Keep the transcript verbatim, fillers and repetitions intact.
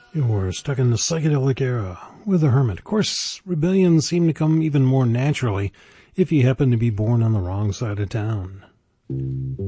You're stuck in the psychedelic era with the Hermit. Of course, rebellions seem to come even more naturally if you happen to be born on the wrong side of town.